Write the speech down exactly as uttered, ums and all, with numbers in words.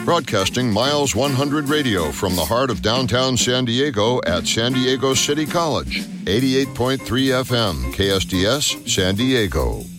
Broadcasting Miles one hundred Radio from the heart of downtown San Diego at San Diego City College. eighty-eight point three F M, K S D S, San Diego.